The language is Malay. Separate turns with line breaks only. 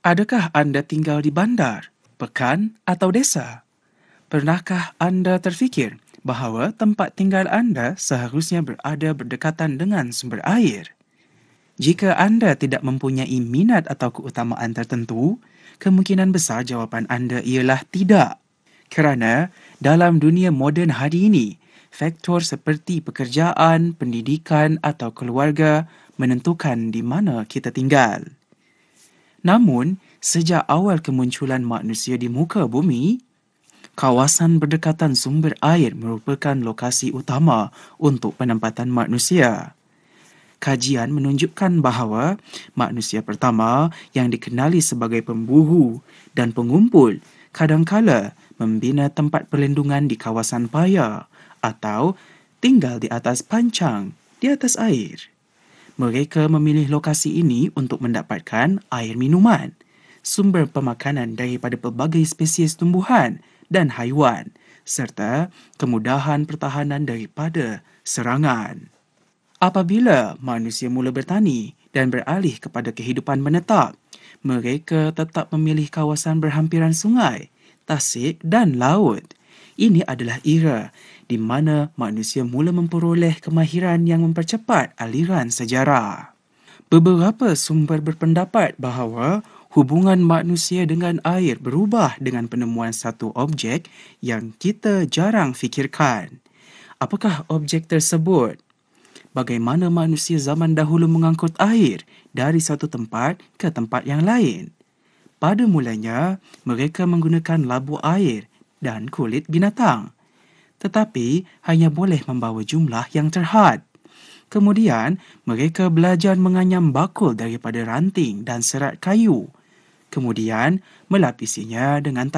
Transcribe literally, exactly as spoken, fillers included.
Adakah anda tinggal di bandar, pekan atau desa? Pernahkah anda terfikir bahawa tempat tinggal anda seharusnya berada berdekatan dengan sumber air? Jika anda tidak mempunyai minat atau keutamaan tertentu, kemungkinan besar jawapan anda ialah tidak. Kerana dalam dunia moden hari ini, faktor seperti pekerjaan, pendidikan atau keluarga menentukan di mana kita tinggal. Namun, sejak awal kemunculan manusia di muka bumi, kawasan berdekatan sumber air merupakan lokasi utama untuk penempatan manusia. Kajian menunjukkan bahawa manusia pertama yang dikenali sebagai pemburu dan pengumpul kadangkala membina tempat perlindungan di kawasan paya atau tinggal di atas pancang di atas air. Mereka memilih lokasi ini untuk mendapatkan air minuman, sumber pemakanan daripada pelbagai spesies tumbuhan dan haiwan, serta kemudahan pertahanan daripada serangan. Apabila manusia mula bertani dan beralih kepada kehidupan menetap, mereka tetap memilih kawasan berhampiran sungai, tasik dan laut. Ini adalah era di mana manusia mula memperoleh kemahiran yang mempercepat aliran sejarah. Beberapa sumber berpendapat bahawa hubungan manusia dengan air berubah dengan penemuan satu objek yang kita jarang fikirkan. Apakah objek tersebut? Bagaimana manusia zaman dahulu mengangkut air dari satu tempat ke tempat yang lain? Pada mulanya, mereka menggunakan labu air dan kulit binatang, tetapi hanya boleh membawa jumlah yang terhad. Kemudian, mereka belajar menganyam bakul daripada ranting dan serat kayu. Kemudian, melapisinya dengan